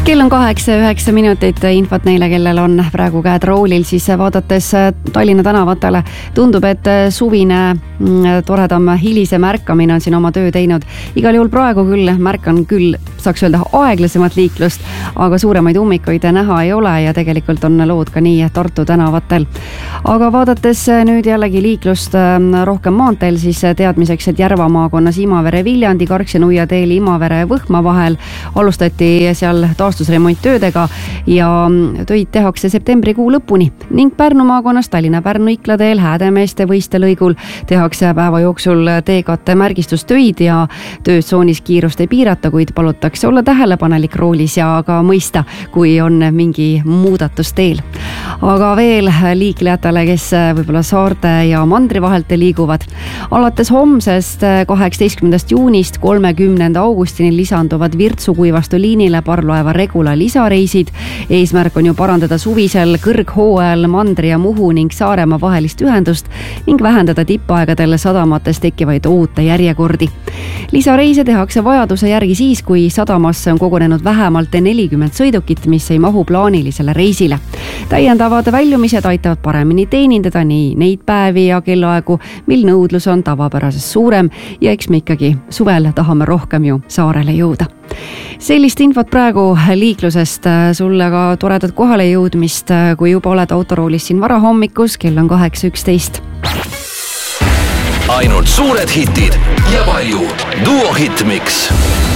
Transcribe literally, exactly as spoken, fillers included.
Kell on kaheksa üheksa minutit infot neile, kellel on praegu käed roolil, siis vaadates Tallinna tänavatele tundub, et suvine toredam hilisem ärkamine on siin oma töö teinud. Igal juhul praegu küll märkan küll, saaks öelda aeglasemat liiklust, aga suuremaid ummikuid näha ei ole ja tegelikult on lood ka nii Tartu tänavatel. Aga vaadates nüüd jällegi liiklust rohkem maanteel, siis teadmiseks, et Järva maakonnas Imavere Viljandi, Karksi Nuia teel Imavere Võhma vahel alustati seal taastusremonttöödega ja töid tehakse septembrikuu lõpuni ning Pärnu maakonnas Tallinna Pärnu Ikla teel Häädemeeste võistelõigul tehakse päeva jooksul teekatte märgistustöid ja töötsoonis kiirust ei piirata, kuid palutakse olla tähelepanelik roolis ja ka mõista, kui on mingi muudatus teel. Aga veel liiklejatele, kes võib-olla saarte ja mandri vahelt liiguvad. Alates homsest kaheksateistkümnendast juunist kolmekümnenda augustini lisanduvad Virtsu Kuivastu liinile parvlaeva Regula lisareisid. Eesmärk on ju parandada suvisel kõrghooajal Mandri ja Muhu ning Saaremaa vahelist ühendust ning vähendada tippaegadel sadamates tekkivaid oote järjekordi. Lisareise tehakse vajaduse järgi siis, kui sadamasse on kogunenud vähemalt nelikümmend sõidukit, mis ei mahu plaanilisele reisile. Täiendavad väljumised aitavad paremini teenindada nii neid päevi ja kellaaegu, mil nõudlus on tavapärasest suurem ja eks me ikkagi suvel tahame rohkem ju saarele jõuda. Sellist infot praegu liiklusest, sulle ka toredat kohale jõudmist, kui juba oled autoroolis siin varahommikus, kell on kaheksa üksteist. Ainult suured hitid ja palju Duo Hitmix.